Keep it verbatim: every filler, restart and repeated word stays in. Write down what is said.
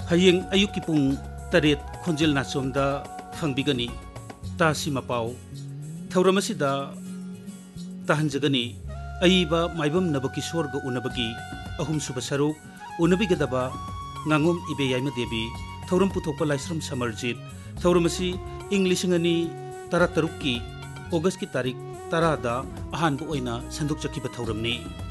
हयेंग अयुक्की पुंग तरेत खोंजेल नाचोमदा फंगबिगनी तासी मपाव थौरम असिदा ताहंजगनी अईबा माइबम नब किशोर ग उनबगी अहुम सुब सरुक उनबिगदबा nganगum ibe yaima devi thauram puthokpa laisram samarjit thauramasi english ngani tara taruk ki august ki tarik tara da ahan bu oina sanduk chakhiba thauramni